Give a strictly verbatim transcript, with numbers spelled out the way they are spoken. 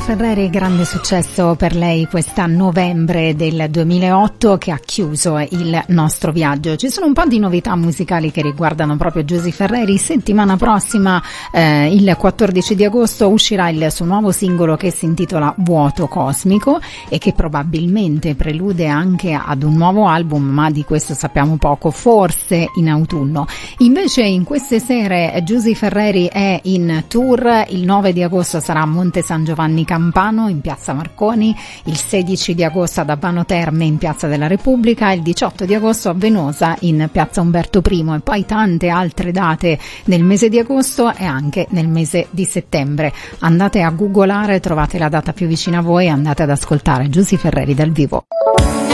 Ferreri, grande successo per lei questa novembre del duemilaotto che ha chiuso il nostro viaggio. Ci sono un po' di novità musicali che riguardano proprio Giusy Ferreri. Settimana prossima, eh, il quattordici di agosto, uscirà il suo nuovo singolo che si intitola Vuoto Cosmico e che probabilmente prelude anche ad un nuovo album, ma di questo sappiamo poco, forse in autunno. Invece in queste sere Giusy Ferreri è in tour. Il nove di agosto sarà a Monte San Giovanni Campano in piazza Marconi, il sedici di agosto ad Abano Terme in piazza della Repubblica, il diciotto di agosto a Venosa in piazza Umberto I e poi tante altre date nel mese di agosto e anche nel mese di settembre. Andate a googolare, trovate la data più vicina a voi e andate ad ascoltare Giusy Ferreri dal vivo.